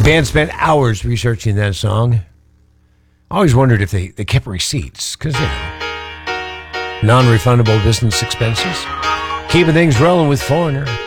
Band spent hours researching that song. I always wondered if they kept receipts, because, non-refundable business expenses. Keeping things rolling with Foreigner.